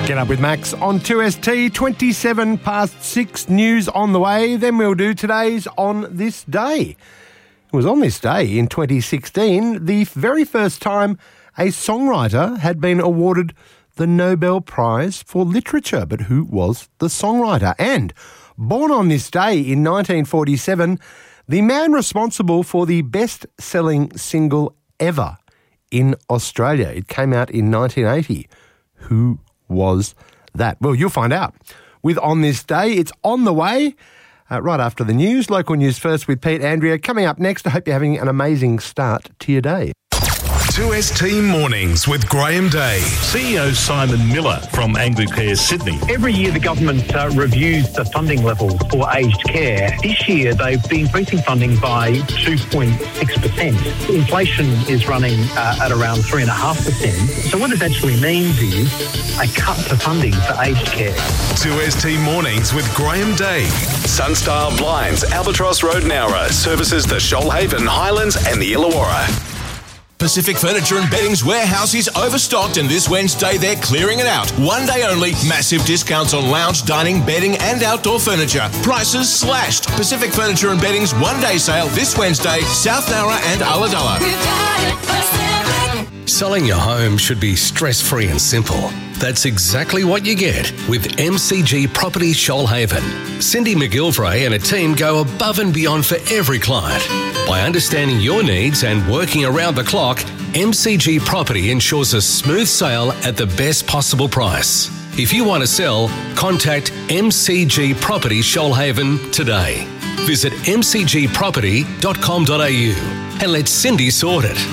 Get up with Max on 2ST, 27 past 6, news on the way. Then we'll do today's On This Day. It was on this day in 2016, the very first time a songwriter had been awarded the Nobel Prize for Literature. But who was the songwriter? And born on this day in 1947, the man responsible for the best-selling single ever in Australia. It came out in 1980. Who was that? Well, you'll find out. With On This Day, it's on the way. Right after the news, local news first with Pete Andrea. Coming up next, I hope you're having an amazing start to your day. 2ST Mornings with Graham Day. CEO Simon Miller from Anglicare Sydney. Every year the government reviews the funding levels for aged care. This year they've been increasing funding by 2.6%. Inflation is running at around 3.5%. So what this actually means is a cut to funding for aged care. 2ST Mornings with Graham Day. Sunstar Blinds, Albatross Road, Nowra, services the Shoalhaven, Highlands and the Illawarra. Pacific Furniture and Bedding's warehouse is overstocked, and this Wednesday they're clearing it out. One day only, massive discounts on lounge, dining, bedding and outdoor furniture. Prices slashed. Pacific Furniture and Bedding's one-day sale this Wednesday, South Nowra and Ulladulla. Selling your home should be stress-free and simple. That's exactly what you get with MCG Property Shoalhaven. Cindy McGilvray and a team go above and beyond for every client. By understanding your needs and working around the clock, MCG Property ensures a smooth sale at the best possible price. If you want to sell, contact MCG Property Shoalhaven today. Visit mcgproperty.com.au and let Cindy sort it.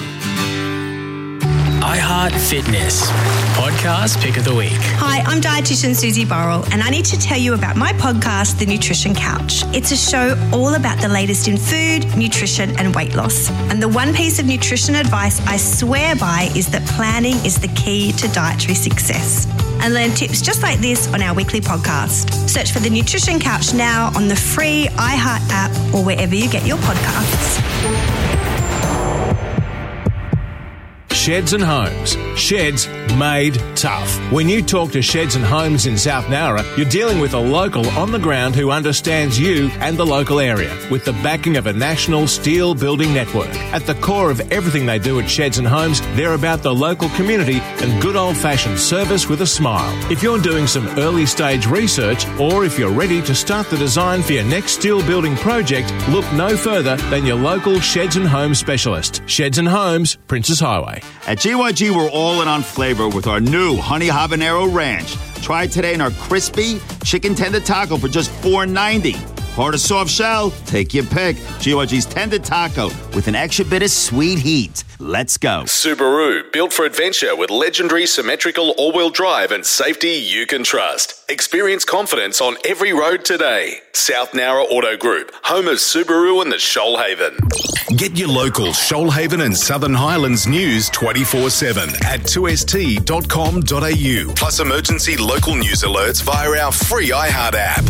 iHeart Fitness, podcast pick of the week. Hi, I'm dietitian Susie Burrell, and I need to tell you about my podcast, The Nutrition Couch. It's a show all about the latest in food, nutrition and weight loss. And the one piece of nutrition advice I swear by is that planning is the key to dietary success. And learn tips just like this on our weekly podcast. Search for The Nutrition Couch now on the free iHeart app or wherever you get your podcasts. Sheds and Homes. Sheds made tough. When you talk to Sheds and Homes in South Nowra, you're dealing with a local on the ground who understands you and the local area, with the backing of a national steel building network. At the core of everything they do at Sheds and Homes, they're about the local community and good old-fashioned service with a smile. If you're doing some early-stage research, or if you're ready to start the design for your next steel building project, look no further than your local Sheds and Homes specialist. Sheds and Homes, Princes Highway. At GYG, we're all in on flavor with our new Honey Habanero Ranch. Try it today in our crispy chicken tender taco for just $4.90. Hard or soft shell? Take your pick. GYG's tender taco with an extra bit of sweet heat. Let's go. Subaru, built for adventure with legendary symmetrical all-wheel drive and safety you can trust. Experience confidence on every road today. South Nowra Auto Group, home of Subaru and the Shoalhaven. Get your local Shoalhaven and Southern Highlands news 24/7 at 2st.com.au. Plus emergency local news alerts via our free iHeart app.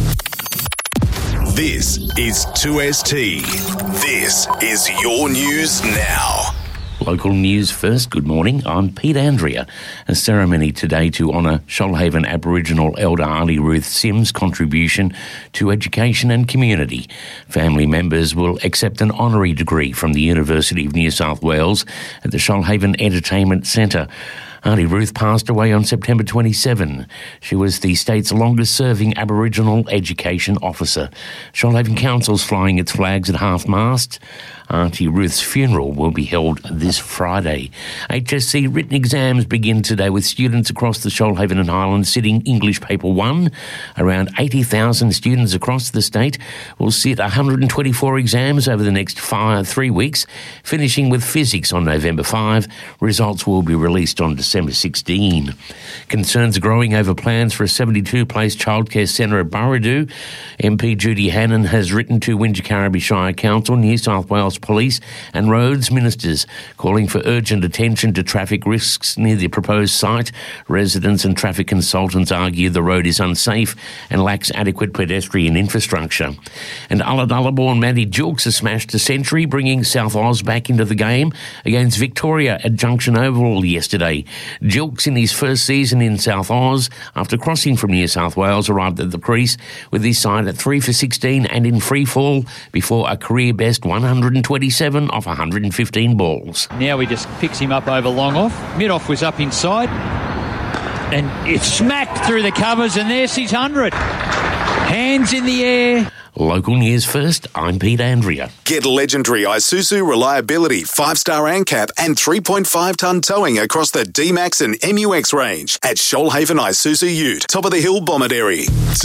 This is 2ST. This is your news now. Local news first. Good morning. I'm Pete Andrea. A ceremony today to honour Shoalhaven Aboriginal elder Auntie Ruth Sims' contribution to education and community. Family members will accept an honorary degree from the University of New South Wales at the Shoalhaven Entertainment Centre. Auntie Ruth passed away on September 27. She was the state's longest-serving Aboriginal education officer. Shoalhaven Council's flying its flags at half-mast. Auntie Ruth's funeral will be held this Friday. HSC written exams begin today with students across the Shoalhaven and Highlands sitting English Paper 1. Around 80,000 students across the state will sit 124 exams over the next 3 weeks, finishing with physics on November 5. Results will be released on December 16. Concerns are growing over plans for a 72-place childcare centre at Burradoo. MP Judy Hannon has written to Wingecarribee Shire Council, New South Wales Police and roads ministers, calling for urgent attention to traffic risks near the proposed site. Residents and traffic consultants argue the road is unsafe and lacks adequate pedestrian infrastructure. And Ulladulla-born Matty Gilkes has smashed a century, bringing South Oz back into the game against Victoria at Junction Oval yesterday. Gilkes, in his first season in South Oz, after crossing from New South Wales, arrived at the crease with his side at 3 for 16 and in free fall before a career best 127 off 115 balls. Now he just picks him up over long off. Mid-off was up inside and it smacked through the covers, and there's his 100. Hands in the air. Local news first, I'm Pete Andrea. Get legendary Isuzu reliability, 5-star ANCAP and 3.5-tonne towing across the D-Max and MUX range at Shoalhaven Isuzu Ute, top of the hill, Bomaderry.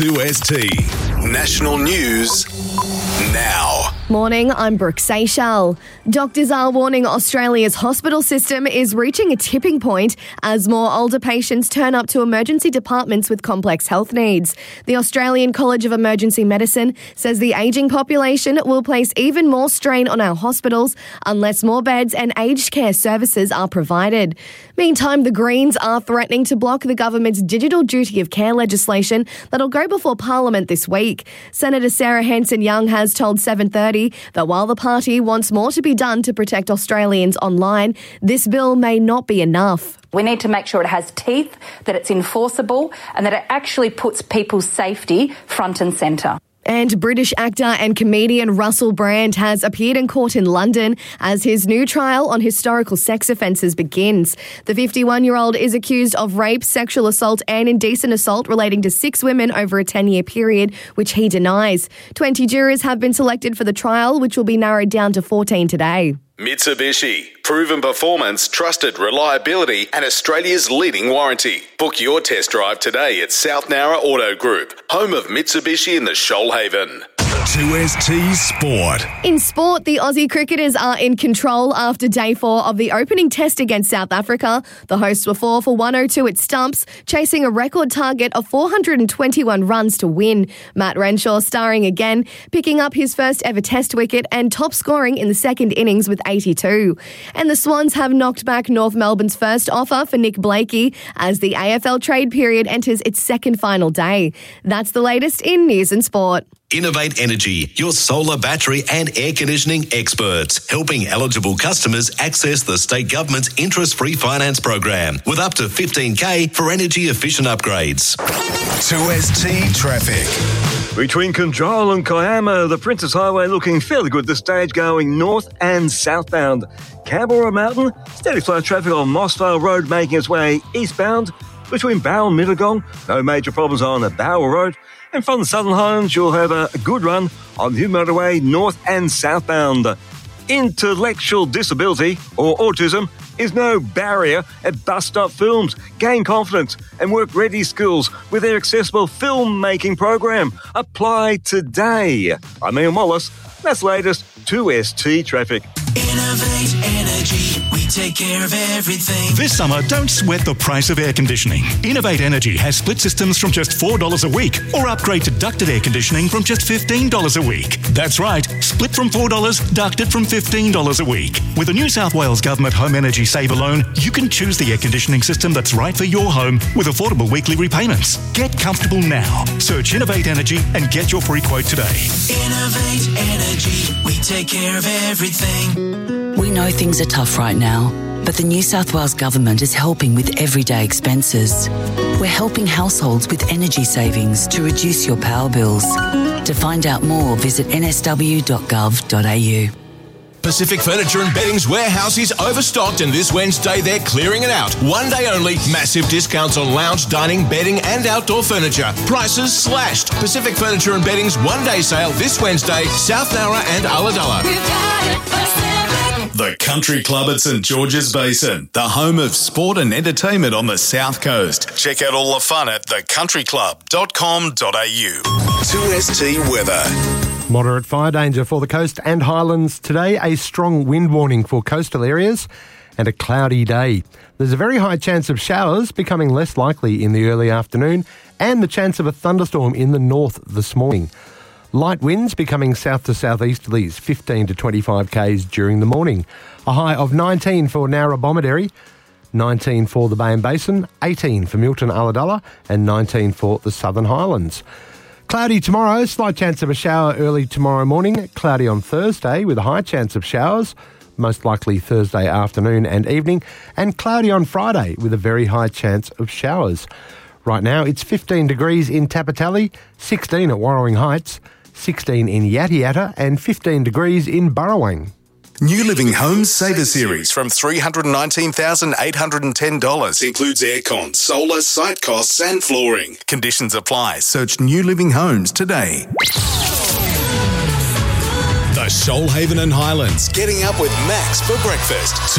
2ST National News now. Morning, I'm Brooke Seychelles. Doctors are warning Australia's hospital system is reaching a tipping point as more older patients turn up to emergency departments with complex health needs. The Australian College of Emergency Medicine says the ageing population will place even more strain on our hospitals unless more beds and aged care services are provided. Meantime, the Greens are threatening to block the government's digital duty of care legislation that'll go before Parliament this week. Senator Sarah Hanson-Young has told 7:30 that while the party wants more to be done to protect Australians online, this bill may not be enough. We need to make sure it has teeth, that it's enforceable, and that it actually puts people's safety front and centre. And British actor and comedian Russell Brand has appeared in court in London as his new trial on historical sex offences begins. The 51-year-old is accused of rape, sexual assault and indecent assault relating to 6 women over a 10-year period, which he denies. 20 jurors have been selected for the trial, which will be narrowed down to 14 today. Mitsubishi. Proven performance, trusted reliability and Australia's leading warranty. Book your test drive today at South Nowra Auto Group, home of Mitsubishi in the Shoalhaven. 2ST Sport. In sport, the Aussie cricketers are in control after day 4 of the opening test against South Africa. The hosts were 4 for 102 at stumps, chasing a record target of 421 runs to win. Matt Renshaw starring again, picking up his first ever test wicket and top scoring in the second innings with 82. And the Swans have knocked back North Melbourne's first offer for Nick Blakey as the AFL trade period enters its second final day. That's the latest in news and sport. Innovate Energy, your solar, battery and air conditioning experts, helping eligible customers access the state government's interest-free finance program with up to $15,000 for energy-efficient upgrades. 2ST Traffic. Between Control and Kiama, the Princess Highway looking fairly good this stage, going north and southbound. Canberra Mountain, steady flow traffic on Mossvale Road making its way eastbound. Between Bowral and Mittagong, no major problems on Bowral Road. And from the Southern Highlands, you'll have a good run on the motorway north and southbound. Intellectual disability or autism is no barrier at Bus Stop Films. Gain confidence and work ready skills with their accessible filmmaking program. Apply today. I'm Ian Wallace. That's latest 2ST Traffic. Innovate Energy. We take care of everything. This summer, don't sweat the price of air conditioning. Innovate Energy has split systems from just $4 a week, or upgrade to ducted air conditioning from just $15 a week. That's right, split from $4, ducted from $15 a week. With a New South Wales Government Home Energy Saver loan, you can choose the air conditioning system that's right for your home with affordable weekly repayments. Get comfortable now. Search Innovate Energy and get your free quote today. Innovate Energy. We take care of everything. We know things are tough right now, but the New South Wales Government is helping with everyday expenses. We're helping households with energy savings to reduce your power bills. To find out more, visit nsw.gov.au. Pacific Furniture and Bedding's warehouse is overstocked, and this Wednesday they're clearing it out. One day only, massive discounts on lounge, dining, bedding and outdoor furniture. Prices slashed. Pacific Furniture and Bedding's one-day sale this Wednesday, South Nowra and Ulladulla. The Country Club at St George's Basin, the home of sport and entertainment on the South Coast. Check out all the fun at thecountryclub.com.au. 2ST weather. Moderate fire danger for the coast and highlands today, a strong wind warning for coastal areas and a cloudy day. There's a very high chance of showers becoming less likely in the early afternoon and the chance of a thunderstorm in the north this morning. Light winds becoming south to southeasterlies, 15 to 25 k's during the morning. A high of 19 for Narrabomideri, 19 for the Bay and Basin, 18 for Milton Ulladulla and 19 for the Southern Highlands. Cloudy tomorrow, slight chance of a shower early tomorrow morning. Cloudy on Thursday with a high chance of showers, most likely Thursday afternoon and evening. And cloudy on Friday with a very high chance of showers. Right now it's 15 degrees in Tapatali, 16 at Warrawing Heights, 16 in Yatti Yatta and 15 degrees in Burrawang. New Living Homes Saver Series from $319,810. Includes aircon, solar, site costs and flooring. Conditions apply. Search New Living Homes today. The Shoalhaven and Highlands. Getting up with Max for breakfast.